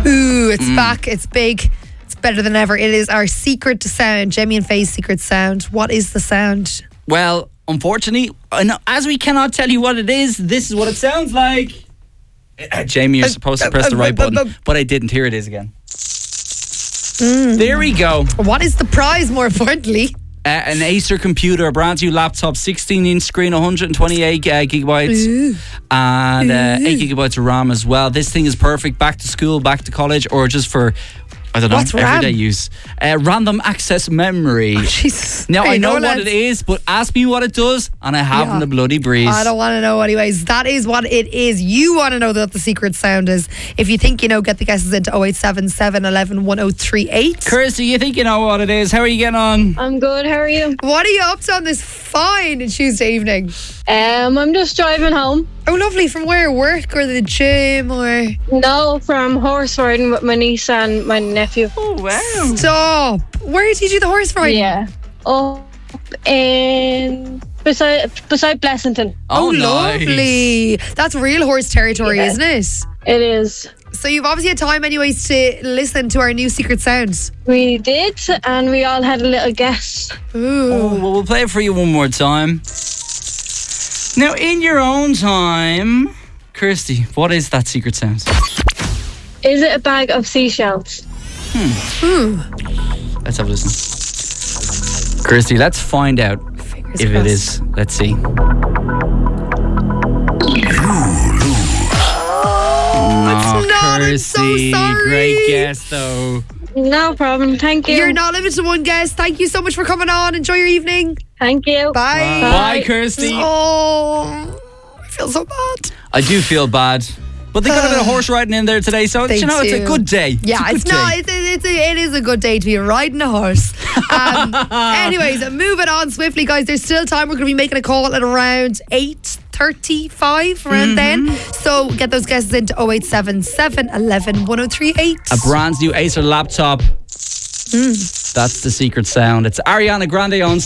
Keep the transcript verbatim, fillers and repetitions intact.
Ooh, it's mm. back. It's big. It's better than ever. It is our secret sound. Jamie and Faye's secret sound. What is the sound? Well, unfortunately, as we cannot tell you what it is, this is what it sounds like. Uh, Jamie, you're supposed to press the right button, but I didn't. Here it is again. Mm. There we go. What is the prize, more importantly? Uh, an Acer computer, a brand new laptop, sixteen inch screen, one hundred twenty-eight uh, gigabytes, Ooh. and uh, eight gigabytes of RAM as well. This thing is perfect back to school, back to college, or just for, I don't know, What's everyday RAM? use. Uh, random access memory. Oh, Jesus. Now, Hey, I know no, what lads. it is, but ask me what it does, and I haven't Yeah. the bloody breeze. I don't want to know anyways. That is what it is. You want to know what the secret sound is. If you think you know, get the guesses into oh eight seven seven, one one, one oh three eight. Kirsty, you think you know what it is. How are you getting on? I'm good. How are you? What are you up to on this fine Tuesday evening? Um, I'm just driving home. Oh, lovely. From where? Work or the gym or... No, from horse riding with my niece and my nephew. Oh, wow. Stop. Where did you do the horse riding? Yeah. Up in beside beside Blessington. Oh, Oh, nice. lovely. That's real horse territory, Yeah. isn't it? It is. So you've obviously had time anyways to listen to our new secret sounds. We did, and we all had a little guess. Ooh. Oh, well, we'll play it for you one more time. Now, in your own time, Kirsty, what is that secret sound? Is it a bag of seashells? Hmm. Let's have a listen. Kirsty, let's find out Fingers if crossed. it is. Let's see. Oh, it's not. I'm so Kirsty, sorry. great guess, though. No problem. Thank you. You're not limited to one guess. Thank you so much for coming on. Enjoy your evening. Thank you. Bye. Bye, Kirsty. Oh, I feel so bad. I do feel bad. But they got a bit of horse riding in there today, so They you know, it's a do. good day. Yeah, it's, it's, a good not. day. It's, it's a, it is a good day to be riding a horse. Um, anyways, moving on swiftly, guys. There's still time. We're going to be making a call at around eight thirty-five, around Mm-hmm. then. So get those guesses into oh eight seven seven, one one, one oh three eight. A brand new Acer laptop. Mm. That's the secret sound. It's Ariana Grande on